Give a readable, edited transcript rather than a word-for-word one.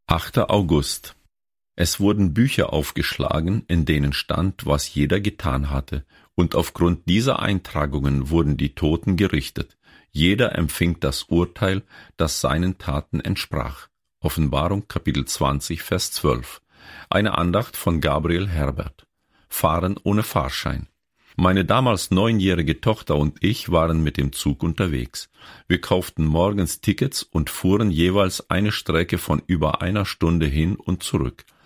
8. August. Es wurden Bücher aufgeschlagen, in denen stand, was jeder getan hatte, und aufgrund dieser Eintragungen wurden die Toten gerichtet. Jeder empfing das Urteil, das seinen Taten entsprach. Offenbarung Kapitel 20, Vers 12. Eine Andacht von Gabriel Herbert. Fahren ohne Fahrschein. Meine damals 9-jährige Tochter und ich waren mit dem Zug unterwegs. Wir kauften morgens Tickets und fuhren jeweils eine Strecke von über einer Stunde hin und zurück.